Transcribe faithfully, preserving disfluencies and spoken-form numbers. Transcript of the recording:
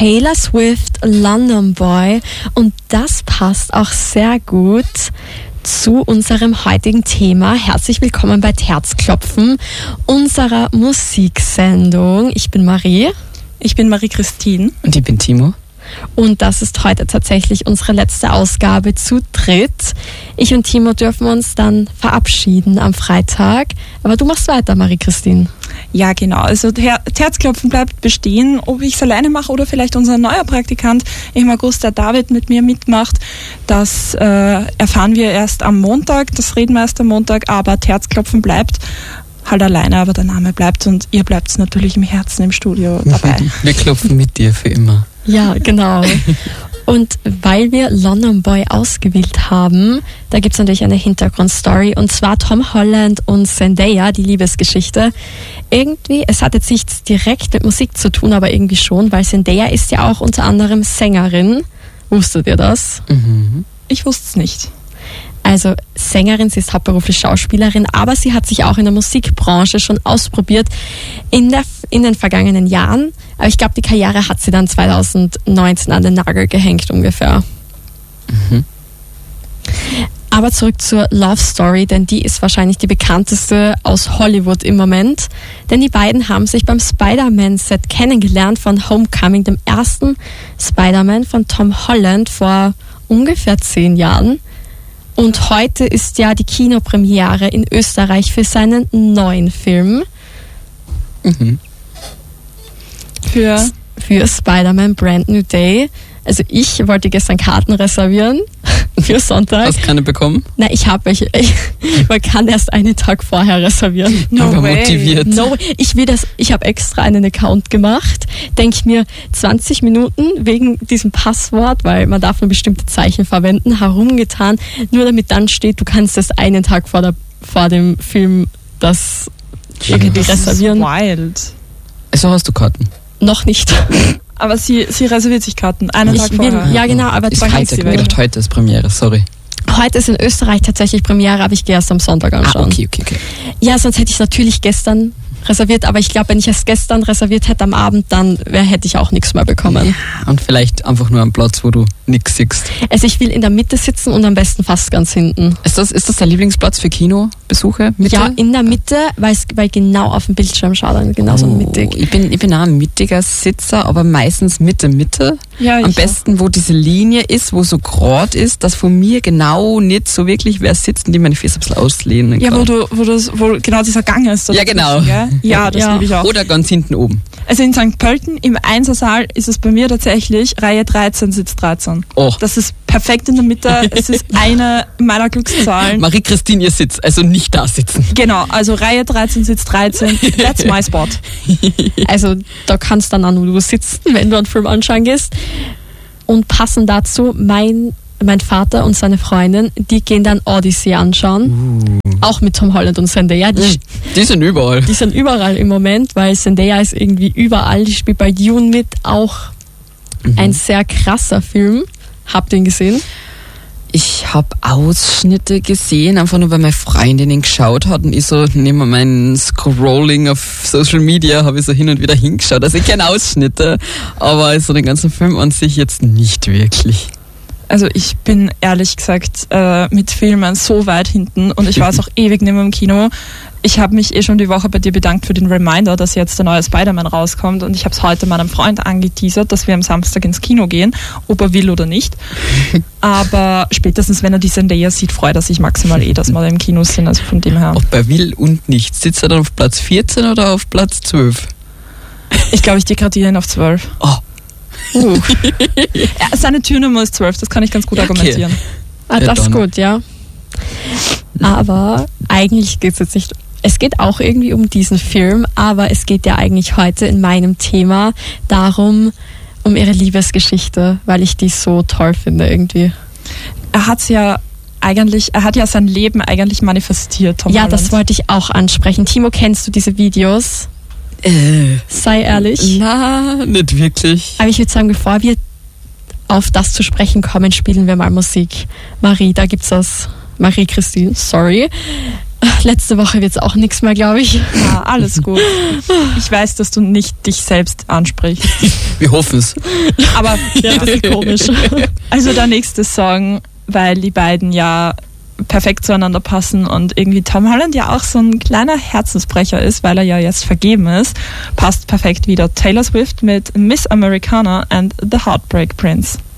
Taylor Swift, London Boy. Und das passt auch sehr gut zu unserem heutigen Thema. Herzlich willkommen bei Herzklopfen, unserer Musiksendung. Ich bin Marie. Ich bin Marie-Christine. Und ich bin Timo. Und das ist heute tatsächlich unsere letzte Ausgabe zu dritt. Ich und Timo dürfen uns dann verabschieden am Freitag. Aber du machst weiter, Marie-Christine. Ja, genau. Also Her- Herzklopfen bleibt bestehen. Ob ich es alleine mache oder vielleicht unser neuer Praktikant im August, der David, mit mir mitmacht, das äh, erfahren wir erst am Montag. Das reden wir erst am Montag. Aber Herzklopfen bleibt halt alleine, aber der Name bleibt und ihr bleibt natürlich im Herzen im Studio dabei. Wir klopfen mit dir für immer. Ja, genau. Und weil wir London Boy ausgewählt haben, da gibt es natürlich eine Hintergrundstory, und zwar Tom Holland und Zendaya, die Liebesgeschichte. Irgendwie, es hat jetzt nichts direkt mit Musik zu tun, aber irgendwie schon, weil Zendaya ist ja auch unter anderem Sängerin. Wusstet ihr das? Mhm. Ich wusste es nicht. Also Sängerin, sie ist hauptberuflich Schauspielerin, aber sie hat sich auch in der Musikbranche schon ausprobiert in, der, in den vergangenen Jahren. Aber ich glaube, die Karriere hat sie dann zwanzig neunzehn an den Nagel gehängt ungefähr. Mhm. Aber zurück zur Love Story, denn die ist wahrscheinlich die bekannteste aus Hollywood im Moment. Denn die beiden haben sich beim Spider-Man-Set kennengelernt von Homecoming, dem ersten Spider-Man von Tom Holland vor ungefähr zehn Jahren. Und heute ist ja die Kinopremiere in Österreich für seinen neuen Film. Mhm. Für Für Spider-Man Brand New Day. Also ich wollte gestern Karten reservieren für Sonntag. Hast du keine bekommen? Nein, ich habe welche. Ich, man kann erst einen Tag vorher reservieren. No Aber way. motiviert. No, ich will das. Ich habe extra einen Account gemacht. Denke mir zwanzig Minuten wegen diesem Passwort, weil man darf nur bestimmte Zeichen verwenden, herumgetan, nur damit dann steht, du kannst das einen Tag vor, der, vor dem Film das irgendwie das ist reservieren. wild. Also hast du Karten? Noch nicht. Aber sie, sie reserviert sich Karten einen Ich Tag will- vorher. Ja, genau, aber ist zwei heute, kannst du ich wählen. dachte, heute ist Premiere, sorry. Heute ist in Österreich tatsächlich Premiere, aber ich gehe erst am Sonntag anschauen. Ah, okay, okay, okay. Ja, sonst hätte ich natürlich gestern reserviert, aber ich glaube, wenn ich es gestern reserviert hätte am Abend, dann wär, hätte ich auch nichts mehr bekommen. Und vielleicht einfach nur am Platz, wo du nichts siehst. Also ich will in der Mitte sitzen und am besten fast ganz hinten. Ist das, ist das der Lieblingsplatz für Kinobesuche? Mitte? Ja, in der Mitte, weil es weil genau auf dem Bildschirm schaut, dann genauso Oh, mittig. ich bin, ich bin auch ein mittiger Sitzer, aber meistens Mitte, Mitte. Ja, ich Am auch. besten, wo diese Linie ist, wo so gerade ist, dass von mir genau nicht so wirklich wer sitzt und die meine Füße ein bisschen auslehnen Ja, kann. wo du, wo du, wo genau dieser Gang ist. Ja, genau. Gell? Ja, das Ja. liebe ich auch. Oder ganz hinten oben. Also in Sankt Pölten im Einsersaal ist es bei mir tatsächlich Reihe dreizehn, Sitz dreizehn. Oh, Das ist perfekt in der Mitte. Es ist eine meiner Glückszahlen. Marie-Christine, ihr sitzt, also nicht da sitzen. Genau, also Reihe dreizehn, Sitz dreizehn. That's my spot. Also da kannst du dann auch nur sitzen, wenn du einen Film anschauen gehst. Und passend dazu, mein, mein Vater und seine Freundin, die gehen dann Odyssey anschauen. Uh. Auch mit Tom Holland und Zendaya. Die, Die sind überall. die sind überall im Moment, weil Zendaya ist irgendwie überall. Die spielt bei Dune mit, auch Mhm. ein sehr krasser Film. Habt ihr ihn gesehen? Ich habe Ausschnitte gesehen, einfach nur weil meine Freundin ihn geschaut hat und ich so neben meinem Scrolling auf Social Media habe ich so hin und wieder hingeschaut. Also ich kenne Ausschnitte, aber so den ganzen Film an sich jetzt nicht wirklich. Also ich bin ehrlich gesagt äh, mit Filmen so weit hinten und ich war jetzt auch ewig nicht mehr im Kino. Ich habe mich eh schon die Woche bei dir bedankt für den Reminder, dass jetzt der neue Spider-Man rauskommt, und ich habe es heute meinem Freund angeteasert, dass wir am Samstag ins Kino gehen, ob er will oder nicht. Aber spätestens, wenn er die Zendaya sieht, freut er sich maximal eh, dass wir da im Kino sind, also von dem her. Ob er will und nicht. Sitzt er dann auf Platz vierzehn oder auf Platz zwölf? Ich glaube, ich degradiere ihn auf zwölf. Oh, Uh. Ja, seine Türnummer ist zwölf, das kann ich ganz gut Ja, okay. argumentieren. Ah, Ja, das ist dann. gut, ja. Aber eigentlich geht es jetzt nicht. Es geht auch irgendwie um diesen Film, aber es geht ja eigentlich heute in meinem Thema darum, um ihre Liebesgeschichte, weil ich die so toll finde irgendwie. Er hat's ja eigentlich, er hat ja sein Leben eigentlich manifestiert, Tom Ja, Holland. das wollte ich auch ansprechen. Timo, kennst du diese Videos? äh, Sei ehrlich. na, nicht wirklich. Aber ich würde sagen, bevor wir auf das zu sprechen kommen, spielen wir mal Musik. Marie, da gibt's das. Marie-Christine, sorry. Letzte Woche wird es auch nichts mehr, glaube ich. Ja, alles gut. Ich weiß, dass du nicht dich selbst ansprichst. Wir hoffen es. Aber Ja, ein bisschen komisch. also der nächste Song, weil die beiden ja perfekt zueinander passen und irgendwie Tom Holland ja auch so ein kleiner Herzensbrecher ist, weil er ja jetzt vergeben ist, passt perfekt wieder. Taylor Swift mit Miss Americana and the Heartbreak Prince.